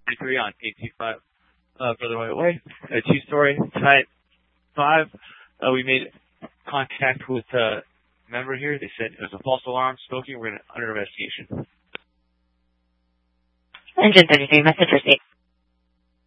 33 on 825 Brother White Way. A two-story, type 5. We made contact with a member here. They said it was a false alarm, smoking. We're under investigation. Engine 33, message received.